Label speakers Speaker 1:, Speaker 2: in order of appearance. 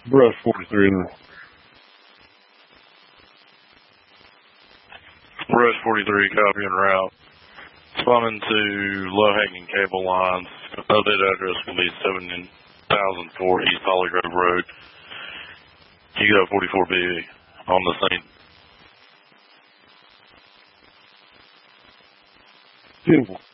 Speaker 1: Brush 43. Brush 43, copy en route. Responding to low-hanging cable lines. Update address will be 7004 East Holly Grove Road. You got 44B on the scene. Beautiful.